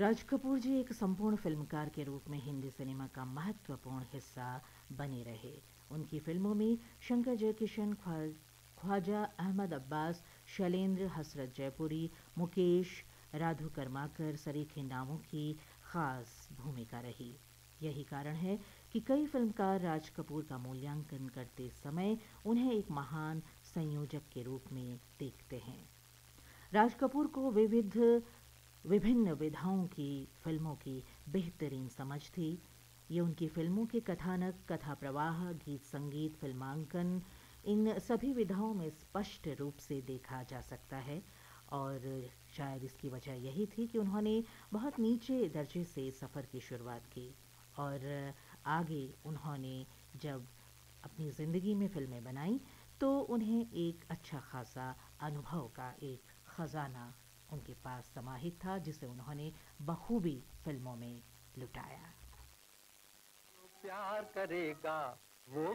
राज कपूर जी एक संपूर्ण फिल्मकार के रूप में हिंदी सिनेमा का महत्वपूर्ण हिस्सा बने रहे। उनकी फिल्मों में शंकर जयकिशन, ख्वाजा अहमद अब्बास, शैलेंद्र, हसरत जयपुरी, मुकेश, राधु कर्माकर सरीखे नामों की खास भूमिका रही। यही कारण है कि कई फिल्मकार राज कपूर का मूल्यांकन करते समय उन्हें एक महान संयोजक के रूप में देखते हैं। राज कपूर को विभिन्न विधाओं की फिल्मों की बेहतरीन समझ थी। ये उनकी फिल्मों के कथानक, कथा प्रवाह, गीत संगीत, फिल्मांकन, इन सभी विधाओं में स्पष्ट रूप से देखा जा सकता है। और शायद इसकी वजह यही थी कि उन्होंने बहुत नीचे दर्जे से सफ़र की शुरुआत की और आगे उन्होंने जब अपनी ज़िंदगी में फ़िल्में बनाई तो उन्हें एक अच्छा खासा अनुभव का एक ख़जाना उनके पास समाहित था, जिसे उन्होंने बखूबी फिल्मों में लुटाया। प्यार करेगा वो